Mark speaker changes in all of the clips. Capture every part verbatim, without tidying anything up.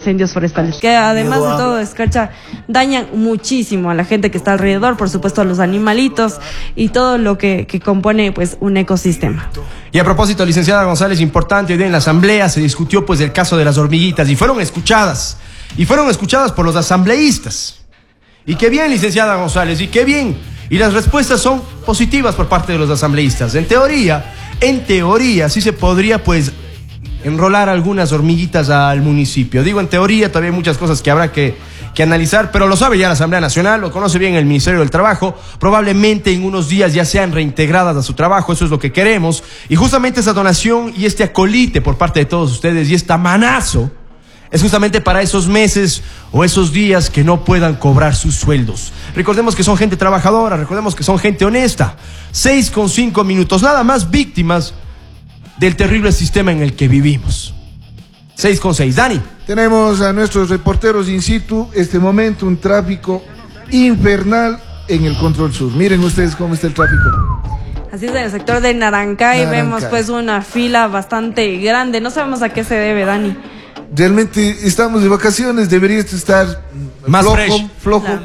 Speaker 1: incendios forestales, que además de todo, escarcha, dañan muchísimo a la gente que está alrededor, por supuesto a los animalitos y todo lo que, que compone pues un ecosistema.
Speaker 2: Y a propósito, licenciada González, importante, hoy día en la asamblea se discutió pues el caso de las hormiguitas y fueron escuchadas, y fueron escuchadas por los asambleístas. Y qué bien, licenciada González, y qué bien. Y las respuestas son positivas por parte de los asambleístas. En teoría, en teoría, sí se podría pues enrolar algunas hormiguitas al municipio. Digo en teoría, todavía hay muchas cosas que habrá que, que analizar, pero lo sabe ya la Asamblea Nacional, lo conoce bien el Ministerio del Trabajo. Probablemente en unos días ya sean reintegradas a su trabajo, eso es lo que queremos. Y justamente esa donación y este acolite por parte de todos ustedes y este manazo es justamente para esos meses o esos días que no puedan cobrar sus sueldos. Recordemos que son gente trabajadora, recordemos que son gente honesta. Seis con cinco minutos, nada más víctimas del terrible sistema en el que vivimos. Seis con seis. Dani.
Speaker 3: Tenemos a nuestros reporteros in situ, este momento un tráfico infernal en el Control Sur. Miren ustedes cómo está el tráfico.
Speaker 1: Así es, en el sector de Narancay,
Speaker 3: Narancay.
Speaker 1: vemos pues una fila bastante grande. No sabemos a qué se debe, Dani.
Speaker 3: Realmente estamos de vacaciones, debería estar
Speaker 2: más
Speaker 3: flojo,
Speaker 2: fresh.
Speaker 3: flojo.
Speaker 1: Claro.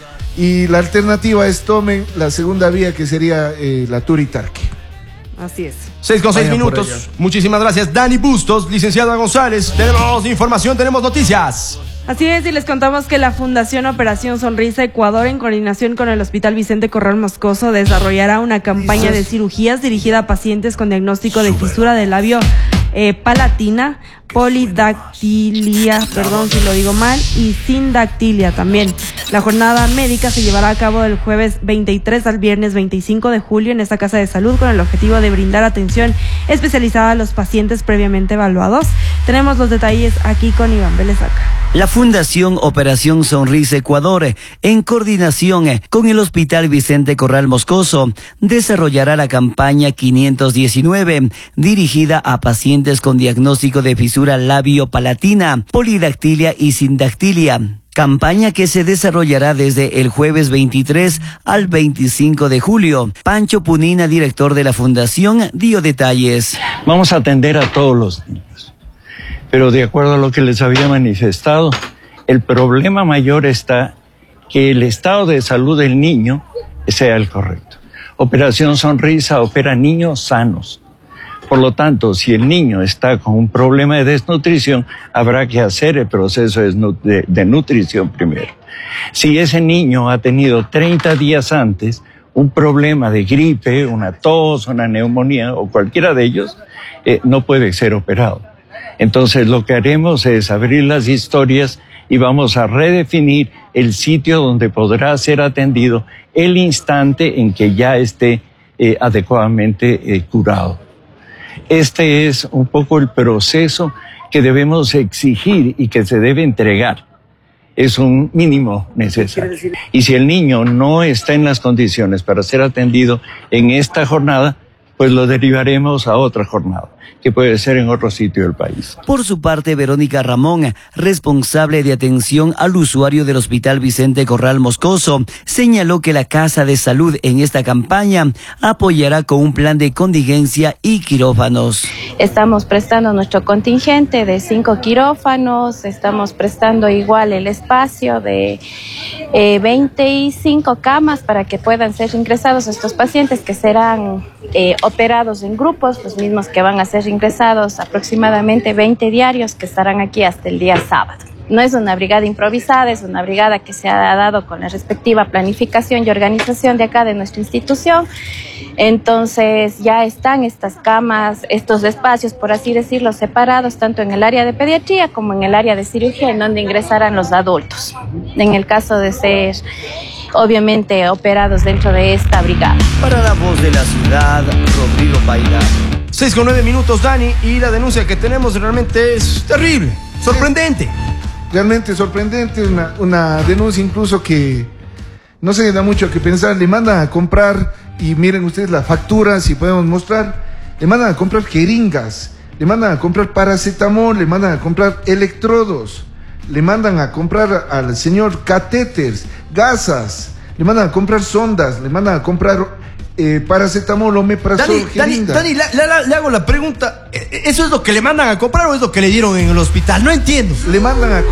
Speaker 3: Y la alternativa es tomen la segunda vía, que sería eh, la Turitarque.
Speaker 1: Así es.
Speaker 2: Seis con seis
Speaker 3: Vayan por
Speaker 2: minutos.
Speaker 3: allá.
Speaker 2: Muchísimas gracias, Dani Bustos, licenciada González. Tenemos información, tenemos noticias.
Speaker 1: Así es, y les contamos que la Fundación Operación Sonrisa Ecuador, en coordinación con el Hospital Vicente Corral Moscoso, desarrollará una campaña de cirugías dirigida a pacientes con diagnóstico de fisura del labio eh, palatina, polidactilia, perdón si lo digo mal, y sindactilia también. La jornada médica se llevará a cabo del jueves veintitrés al viernes veinticinco de julio en esta casa de salud, con el objetivo de brindar atención especializada a los pacientes previamente evaluados. Tenemos los detalles aquí con Iván Belezaca.
Speaker 4: La Fundación Operación Sonrisa Ecuador, en coordinación con el Hospital Vicente Corral Moscoso, desarrollará la campaña quinientos diecinueve, dirigida a pacientes con diagnóstico de fisura labio-palatina, polidactilia y sindactilia. Campaña que se desarrollará desde el jueves veintitrés al veinticinco de julio. Pancho Punina, director de la Fundación, dio detalles.
Speaker 5: Vamos a atender a todos los niños, pero de acuerdo a lo que les había manifestado, el problema mayor está que el estado de salud del niño sea el correcto. Operación Sonrisa opera niños sanos. Por lo tanto, si el niño está con un problema de desnutrición, habrá que hacer el proceso de, de nutrición primero. Si ese niño ha tenido treinta días antes un problema de gripe, una tos, una neumonía o cualquiera de ellos, eh, no puede ser operado. Entonces lo que haremos es abrir las historias y vamos a redefinir el sitio donde podrá ser atendido el instante en que ya esté eh, adecuadamente eh, curado. Este es un poco el proceso que debemos exigir y que se debe entregar. Es un mínimo necesario. Y si el niño no está en las condiciones para ser atendido en esta jornada, pues lo derivaremos a otra jornada, que puede ser en otro sitio del país.
Speaker 4: Por su parte, Verónica Ramón, responsable de atención al usuario del Hospital Vicente Corral Moscoso, señaló que la Casa de Salud en esta campaña apoyará con un plan de contingencia y quirófanos.
Speaker 6: Estamos prestando nuestro contingente de cinco quirófanos, estamos prestando igual el espacio de eh, veinticinco camas para que puedan ser ingresados estos pacientes que serán eh, operados en grupos, los mismos que van a ser ingresados, aproximadamente veinte diarios que estarán aquí hasta el día sábado. No es una brigada improvisada, es una brigada que se ha dado con la respectiva planificación y organización de acá de nuestra institución. Entonces ya están estas camas, estos espacios, por así decirlo, separados tanto en el área de pediatría como en el área de cirugía, en donde ingresarán los adultos, en el caso de ser obviamente operados dentro de esta brigada.
Speaker 4: Para La Voz de la Ciudad, Rodrigo Paira.
Speaker 2: Seis con nueve minutos, Dani, y la denuncia que tenemos realmente es terrible, sorprendente.
Speaker 3: Realmente sorprendente, una, una denuncia incluso que no se da mucho que pensar. Le mandan a comprar, y miren ustedes la factura, si podemos mostrar, le mandan a comprar jeringas, le mandan a comprar paracetamol, le mandan a comprar electrodos, le mandan a comprar al señor catéteres, gasas, le mandan a comprar sondas, le mandan a comprar eh, paracetamol, omeprazol,
Speaker 2: Dani, Dani,
Speaker 3: jeringa.
Speaker 2: Dani, la- la- le hago la pregunta, ¿eso es lo que le mandan a comprar o es lo que le dieron en el hospital? No entiendo.
Speaker 3: Le mandan a